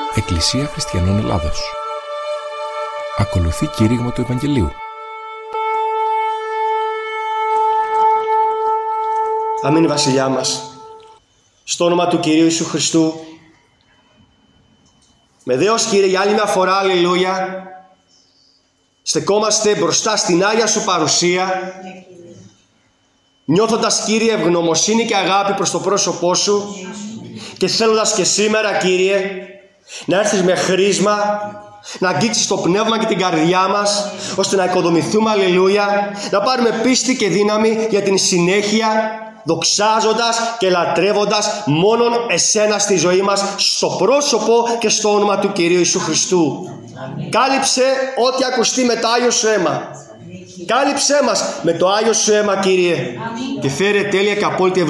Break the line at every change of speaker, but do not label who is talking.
Εκκλησία Χριστιανών Ελλάδος. Ακολουθεί κήρυγμα του Ευαγγελίου.
Αμήν Βασιλιά μας. Στο όνομα του Κυρίου Ιησού Χριστού. Με Δέος Κύριε για άλλη μια φορά, αλληλούια, στεκόμαστε μπροστά στην Άγια Σου παρουσία, νιώθοντας Κύριε ευγνωμοσύνη και αγάπη προς το πρόσωπό Σου και θέλοντας και σήμερα Κύριε να έρθεις με χρήσμα, να αγγίξεις το πνεύμα και την καρδιά μας, ώστε να οικοδομηθούμε, αλληλούια, να πάρουμε πίστη και δύναμη για την συνέχεια, δοξάζοντας και λατρεύοντας μόνον Εσένα στη ζωή μας, στο πρόσωπο και στο όνομα του Κυρίου Ιησού Χριστού. Αμήν. Κάλυψε ό,τι ακουστεί με το Άγιο Σου αίμα. Κάλυψέ μας με το Άγιο Σου αίμα, Κύριε. Αμήν. Και φέρε τέλεια και απόλυτη